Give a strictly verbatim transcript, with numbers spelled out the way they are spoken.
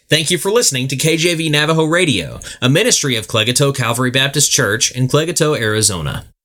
Thank you for listening to K J V Navajo Radio, a ministry of Clegato Calvary Baptist Church in Clegato, Arizona.